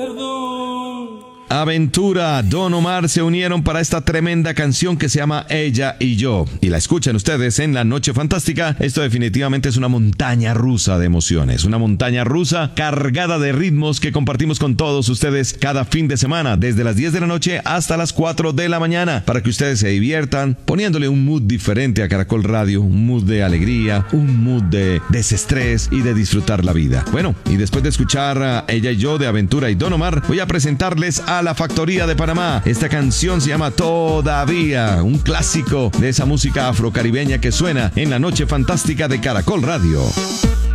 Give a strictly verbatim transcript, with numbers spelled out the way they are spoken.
Aventura, Don Omar se unieron para esta tremenda canción que se llama Ella y Yo. Y la escuchan ustedes en La Noche Fantástica. Esto definitivamente es una montaña rusa de emociones. Una montaña rusa cargada de ritmos que compartimos con todos ustedes cada fin de semana, desde las diez de la noche hasta las cuatro de la mañana, para que ustedes se diviertan, poniéndole un mood diferente a Caracol Radio, un mood de alegría, un mood de desestrés y de disfrutar la vida. Bueno, y después de escuchar a Ella y Yo de Aventura y Don Omar, voy a presentarles a La Factoría de Panamá. Esta canción se llama Todavía, un clásico de esa música afrocaribeña que suena en La Noche Fantástica de Caracol Radio.